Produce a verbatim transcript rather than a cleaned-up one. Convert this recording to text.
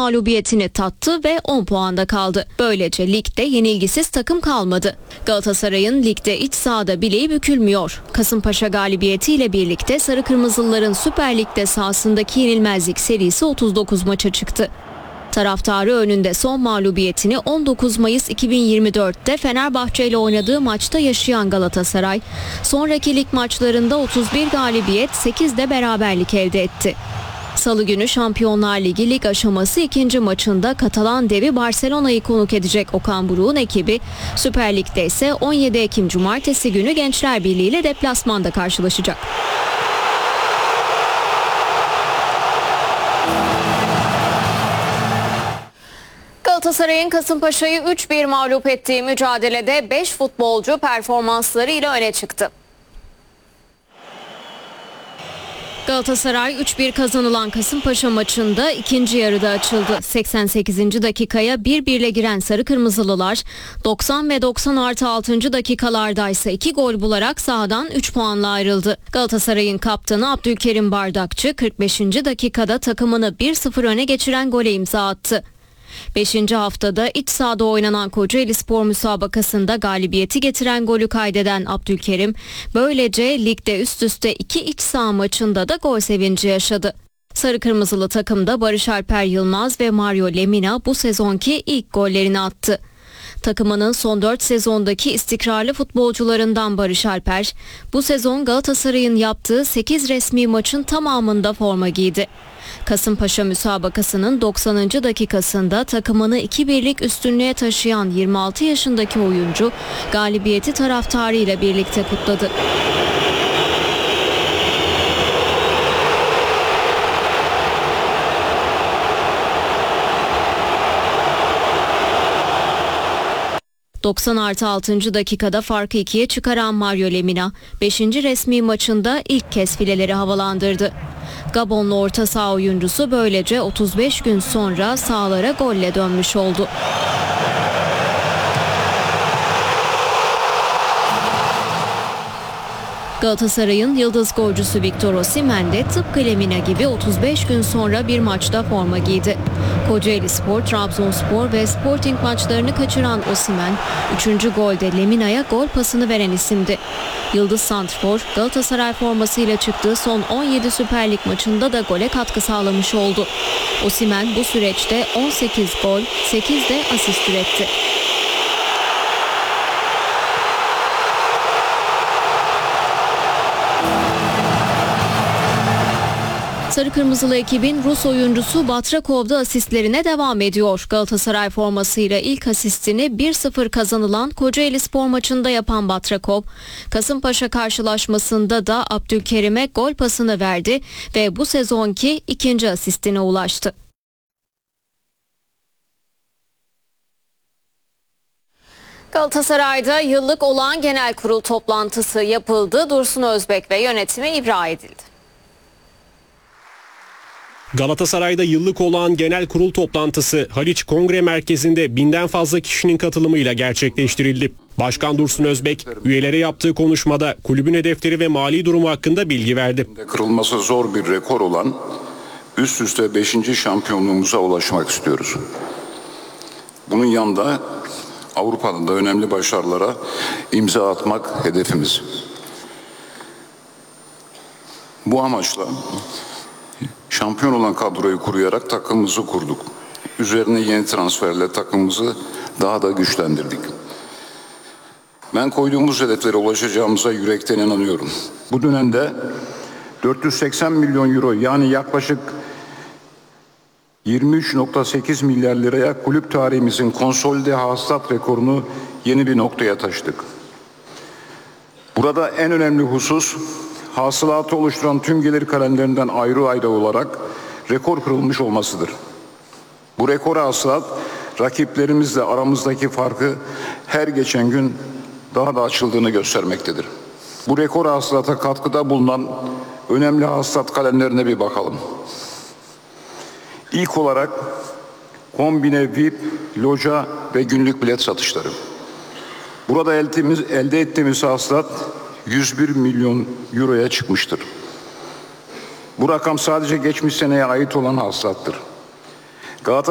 mağlubiyetini tattı ve on puanda kaldı. Böylece ligde yenilgisiz takım kalmadı. Galatasaray'ın ligde iç sahada bileği bükülmüyor. Kasımpaşa galibiyetiyle birlikte Sarı Kırmızılıların Süper Lig'de sahasındaki yenilmezlik serisi otuz dokuz maça çıktı. Taraftarı önünde son mağlubiyetini on dokuz Mayıs iki bin yirmi dört'te Fenerbahçe ile oynadığı maçta yaşayan Galatasaray, sonraki lig maçlarında otuz bir galibiyet, sekiz de beraberlik elde etti. Salı günü Şampiyonlar Ligi lig aşaması ikinci maçında Katalan devi Barcelona'yı konuk edecek Okan Buruk'un ekibi, Süper Lig'de ise on yedi Ekim Cumartesi günü Gençler Birliği ile deplasmanda karşılaşacak. Galatasaray'ın Kasımpaşa'yı üç bir mağlup ettiği mücadelede beş futbolcu performanslarıyla öne çıktı. Galatasaray üç bir kazanılan Kasımpaşa maçında ikinci yarıda açıldı. seksen sekizinci dakikaya bir birle giren Sarı Kırmızılılar doksan ve doksan artı altıncı dakikalarda ise iki gol bularak sahadan üç puanla ayrıldı. Galatasaray'ın kaptanı Abdülkerim Bardakçı kırk beşinci dakikada takımını bir sıfır öne geçiren gole imza attı. beşinci haftada iç sahada oynanan Kocaelispor müsabakasında galibiyeti getiren golü kaydeden Abdülkerim, böylece ligde üst üste iki iç saha maçında da gol sevinci yaşadı. Sarı Kırmızılı takımda Barış Alper Yılmaz ve Mario Lemina bu sezonki ilk gollerini attı. Takımının son dört sezondaki istikrarlı futbolcularından Barış Alper, bu sezon Galatasaray'ın yaptığı sekiz resmi maçın tamamında forma giydi. Kasımpaşa müsabakasının doksanıncı dakikasında takımını iki birlik üstünlüğe taşıyan yirmi altı yaşındaki oyuncu galibiyeti taraftarıyla birlikte kutladı. doksan artı altıncı dakikada farkı ikiye çıkaran Mario Lemina, beşinci resmi maçında ilk kez fileleri havalandırdı. Gabonlu orta saha oyuncusu böylece otuz beş gün sonra sahalara golle dönmüş oldu. Galatasaray'ın yıldız golcüsü Victor Osimhen de tıpkı Lemina gibi otuz beş gün sonra bir maçta forma giydi. Kocaelispor, Trabzonspor ve Sporting maçlarını kaçıran Osimhen, üçüncü golde Lemina'ya gol pasını veren isimdi. Yıldız santrfor, Galatasaray formasıyla çıktığı son on yedi Süper Lig maçında da gole katkı sağlamış oldu. Osimhen bu süreçte on sekiz gol, sekiz de asist üretti. Sarı Kırmızılı ekibin Rus oyuncusu Batrakov'da asistlerine devam ediyor. Galatasaray formasıyla ilk asistini bir sıfır kazanılan Kocaelispor maçında yapan Batrakov, Kasımpaşa karşılaşmasında da Abdülkerim'e gol pasını verdi ve bu sezonki ikinci asistine ulaştı. Galatasaray'da yıllık olağan genel kurul toplantısı yapıldı. Dursun Özbek ve yönetimi ibra edildi. Galatasaray'da yıllık olağan genel kurul toplantısı Haliç Kongre Merkezi'nde binden fazla kişinin katılımıyla gerçekleştirildi. Başkan Dursun Özbek, üyelere yaptığı konuşmada kulübün hedefleri ve mali durumu hakkında bilgi verdi. Kırılması zor bir rekor olan üst üste beşinci şampiyonluğumuza ulaşmak istiyoruz. Bunun yanında Avrupa'da da önemli başarılara imza atmak hedefimiz. Bu amaçla şampiyon olan kadroyu kuruyarak takımımızı kurduk. Üzerine yeni transferle takımımızı daha da güçlendirdik. Ben koyduğumuz hedeflere ulaşacağımıza yürekten inanıyorum. Bu dönemde dört yüz seksen milyon euro yani yaklaşık yirmi üç virgül sekiz milyar liraya kulüp tarihimizin konsolide hasılat rekorunu yeni bir noktaya taşıdık. Burada en önemli husus hasılatı oluşturan tüm gelir kalemlerinden ayrı ayrı olarak rekor kırılmış olmasıdır. Bu rekor hasılat rakiplerimizle aramızdaki farkı her geçen gün daha da açıldığını göstermektedir. Bu rekor hasılata katkıda bulunan önemli hasılat kalemlerine bir bakalım. İlk olarak kombine, V I P, loca ve günlük bilet satışları. Burada elde ettiğimiz hasılat yüz bir milyon euroya çıkmıştır. Bu rakam sadece geçmiş seneye ait olan hasılattır. Galatasaray